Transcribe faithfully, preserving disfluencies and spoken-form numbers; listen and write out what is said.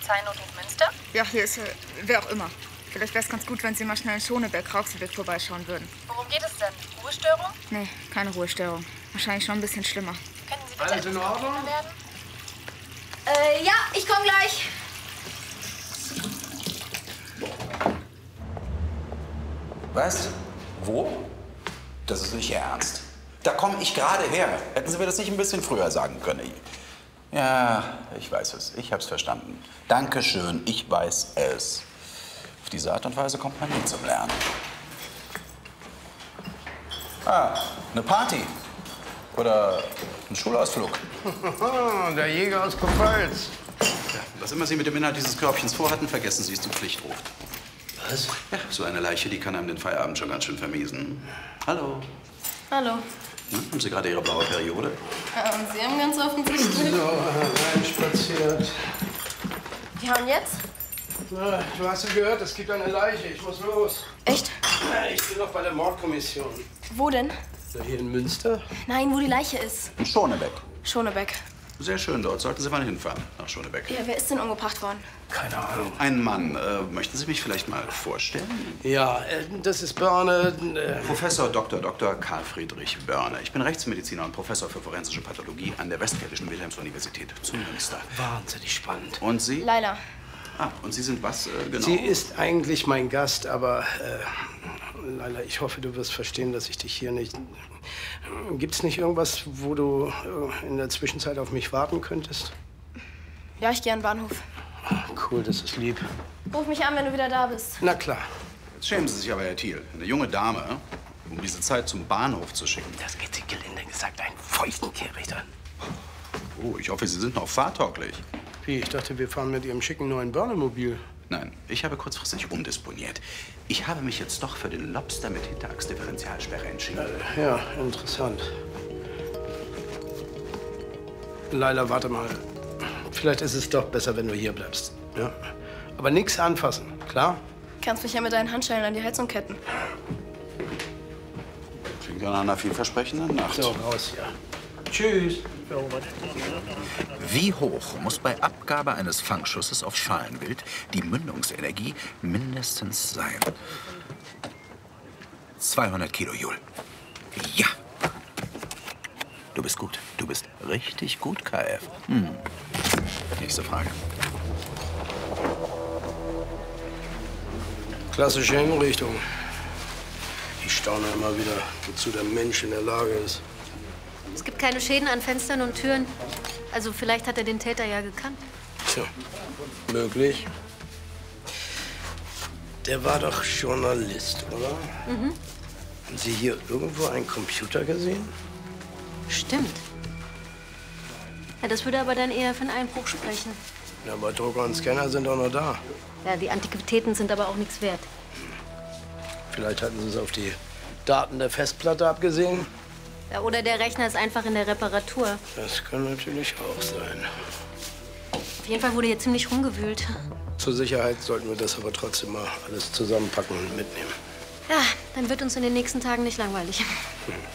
Polizeinotruf Münster? Ja, hier ist, äh, wer auch immer. Vielleicht wäre es ganz gut, wenn Sie mal schnell in Schoneberg-Rauxelweg vorbeischauen würden. Worum geht es denn? Ruhestörung? Nee, keine Ruhestörung. Wahrscheinlich schon ein bisschen schlimmer. Können Sie bitte Alles in etwas Ordnung? konkreter werden? Äh, ja, ich komme gleich. Was? Wo? Das ist nicht Ihr Ernst. Da komme ich gerade her. Hätten Sie mir das nicht ein bisschen früher sagen können? Ja, ich weiß es. Ich hab's verstanden. Dankeschön, ich weiß es. Auf diese Art und Weise kommt man nie zum Lernen. Ah, eine Party. Oder ein Schulausflug. Der Jäger aus Kopfalz. Ja, was immer Sie mit dem Inhalt dieses Körbchens vorhatten, vergessen Sie es zum Pflichtruf. Was? Ja, so eine Leiche, die kann einem den Feierabend schon ganz schön vermiesen. Hallo. Hallo. Hm, haben Sie gerade Ihre blaue Periode? Ähm, Sie haben ganz offensichtlich. So, reinspaziert. Ja, und jetzt? Na, du hast ja gehört, es gibt eine Leiche. Ich muss los. Echt? Na, ich bin noch bei der Mordkommission. Wo denn? Da hier in Münster? Nein, wo die Leiche ist. In Schonebeck. Schonebeck. Sehr schön dort. Sollten Sie mal hinfahren, nach Schonebeck. Ja, wer ist denn umgebracht worden? Keine Ahnung. Ein Mann. Äh, möchten Sie mich vielleicht mal vorstellen? Ja, äh, das ist Börne. Äh, Professor Doktor Doktor Karl Friedrich Börne. Ich bin Rechtsmediziner und Professor für forensische Pathologie an der Westfälischen Wilhelms-Universität zu Münster. wahnsinnig spannend. Und Sie? Leila. Ah, und Sie sind was, äh, genau? Sie ist eigentlich mein Gast, aber äh, Leila, ich hoffe, du wirst verstehen, dass ich dich hier nicht... Gibt's nicht irgendwas, wo du äh, in der Zwischenzeit auf mich warten könntest? Ja, ich gehe an den Bahnhof. Cool, das ist lieb. Ruf mich an, wenn du wieder da bist. Na klar. Jetzt schämen Sie sich aber, Herr Thiel. Eine junge Dame, um diese Zeit zum Bahnhof zu schicken. Das geht sich gelinde gesagt einen feuchten Kehricht an. Oh, ich hoffe, Sie sind noch fahrtauglich. Wie, ich dachte, wir fahren mit Ihrem schicken neuen Börnemobil. Nein, ich habe kurzfristig umdisponiert. Ich habe mich jetzt doch für den Lobster mit Hinterachsdifferentialsperre entschieden. Äh, ja, interessant. Leila, warte mal. Vielleicht ist es doch besser, wenn du hier bleibst. Ja? Aber nichts anfassen, klar? Kannst mich ja mit deinen Handschellen an die Heizung ketten. Klingt ja nach einer vielversprechenden Nacht. So, raus hier. Tschüss. Wie hoch muss bei Abgabe eines Fangschusses auf Schalenwild die Mündungsenergie mindestens sein? zweihundert Kilojoule. Ja. Du bist gut. Du bist richtig gut, K F. Hm. Nächste Frage. Klassische Hinrichtung. Ich staune immer wieder, wozu der Mensch in der Lage ist. Es gibt keine Schäden an Fenstern und Türen. Also vielleicht hat er den Täter ja gekannt. Tja, möglich. Der war doch Journalist, oder? Mhm. Haben Sie hier irgendwo einen Computer gesehen? Stimmt. Ja, das würde aber dann eher für einen Einbruch sprechen. Ja, aber Drucker und Scanner sind doch noch da. Ja, die Antiquitäten sind aber auch nichts wert. Vielleicht hatten Sie es auf die Daten der Festplatte abgesehen? Ja, oder der Rechner ist einfach in der Reparatur. Das kann natürlich auch sein. Auf jeden Fall wurde hier ziemlich rumgewühlt. Zur Sicherheit sollten wir das aber trotzdem mal alles zusammenpacken und mitnehmen. Ja, dann wird uns in den nächsten Tagen nicht langweilig. Hm.